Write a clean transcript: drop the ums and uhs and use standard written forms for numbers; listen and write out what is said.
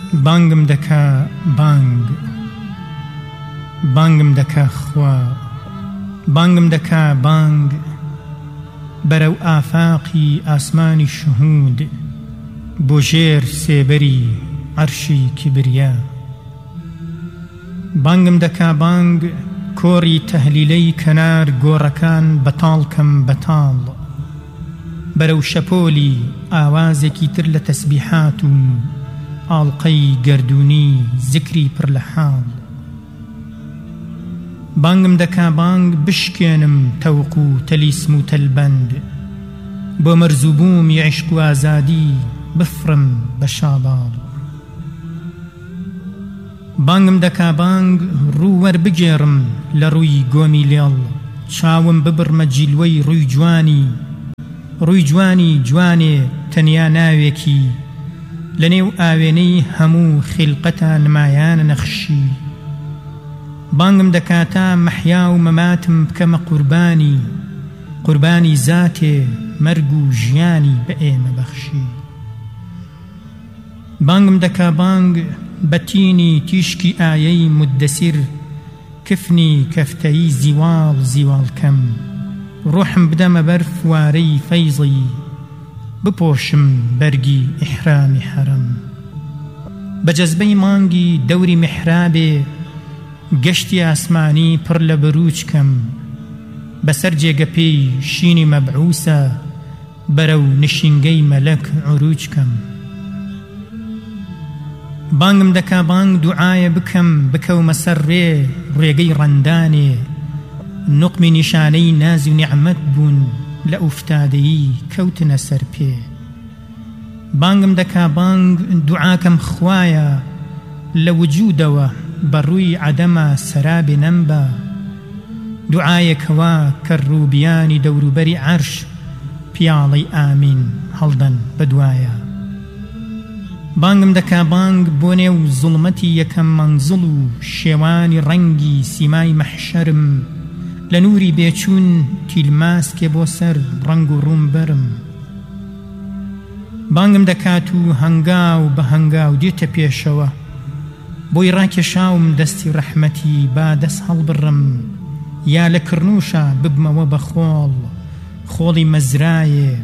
بانگم دەکا بانگم دەکا خوا، بانگم دەکا بانگ بەرەو ئافاقی ئاسمانی شهود، بۆ ژێر سێبەری عەرشی کیبریا. بانگم دەکا بانگ کۆڕی تەهلیلەی کەنار گۆڕەکان بەتاڵکەم بەتاڵ، بەرەو شەپۆلی ئاوازێکی تر لە تەسبیحات و ئاڵقەی گەردوونی زیکری پڕ لە حاڵ. بانگم دەکا بانگ بشکێنم تەوق و تەلیسم و تەلبەند، بۆ مەرزووبوومی عیشق و ئازادی بفڕم بە شاباڵ. بانگم دەکا بانگ ڕوو وەربگێڕم لە ڕووی گۆمی لێڵ، چاوم ببڕمە جیلوەی ڕووی جوانی، ڕووی جوانی جوانێ تەنیا ناوێکی لە نێو ئاوێنەی هەموو خیلقەتە نمایانە نەخشی. بانگم دەکاتە مەحیا و مەماتم بکەمە قوربانی، قوربانی زاتێ مەرگ و ژیانی بە ئێمە بەخشی. بانگم دەکا بانگ بەتینی تیشکی ئایەی مدەسیر، کفنی کەفتەیی زیواڵ زیواڵکەم، ڕوحم بدەمە بەر فوارەی فەیزی، بپۆشم بەرگی ئیحرامی حەرەم. بە جەزبەی مانگی دەوری میحرابێ، گەشتی ئاسمانی پڕ لە بەرووچکەم، بەسەر جێگەپێی شینی مەبعوسە، بەرەو نشینگەی مەلەک عروجکەم. بانگم دەکا بانگ دوعایە بکەم بکەومە سەر ڕێگەی ڕەندانێ، نوقمی نیشانەی ناز و نیعمەت بوون لە ئوفتادەیی کەوتنە سەر پێ. بانگم دەکا بانگ دوعاکەم خوایە لە وجودەوە بەڕووی عەدەمە سەرابێ نەمبە، دوعایەکەوە کە ڕووبیانی دەوروبەری عەرش پیاڵەی ئامین هەڵدەن بەدوایە. بانگم دەکا بانگ بۆ نێو زوڵمەتی یەکەم مەنزڵ و شێوانی ڕەنگی سیمای مەحشەرم، لە نووری بێچوون تیلماسکێ بۆ سەر ڕەنگ و ڕووم بەرم. بانگم دەکات و هەنگاو بە هەنگاو دێتە پێشەوە، بۆی ڕاکێشاوم دەستی ڕەحمەتی با دەست هەڵبڕم، یا لە کڕنووشە ببمەوە بە خۆڵ، خۆڵی مەزرایێ